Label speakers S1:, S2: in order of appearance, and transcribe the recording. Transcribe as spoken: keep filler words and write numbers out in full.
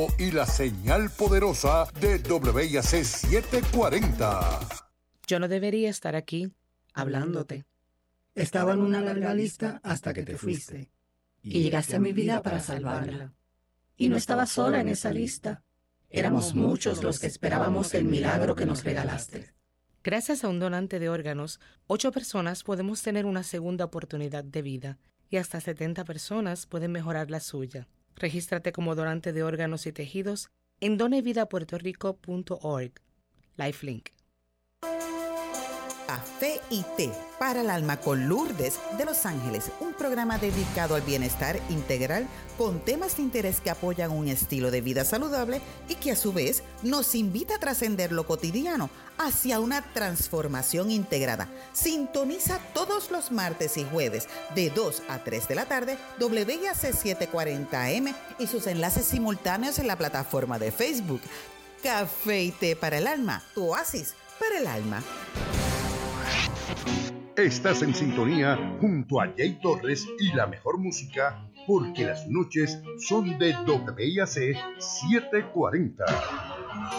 S1: Y la señal poderosa de W I A C setecientos cuarenta.
S2: Yo no debería estar aquí hablándote.
S3: Estaba en una larga lista hasta que te fuiste. Y llegaste a mi vida para salvarla. Y no estaba sola en esa lista. Éramos muchos los que esperábamos el milagro que nos regalaste.
S2: Gracias a un donante de órganos, ocho personas podemos tener una segunda oportunidad de vida y hasta setenta personas pueden mejorar la suya. Regístrate como donante de órganos y tejidos en donevidapuertorico punto org. Lifelink.
S4: Café y té para el alma con Lourdes de Los Ángeles, un programa dedicado al bienestar integral con temas de interés que apoyan un estilo de vida saludable y que a su vez nos invita a trascender lo cotidiano hacia una transformación integrada. Sintoniza todos los martes y jueves de dos a tres de la tarde W I A C setecientos cuarenta A M y sus enlaces simultáneos en la plataforma de Facebook. Café y té para el alma, tu oasis para el alma.
S1: Estás en sintonía junto a Jay Torres y la mejor música, porque las noches son de W I A C setecientos cuarenta.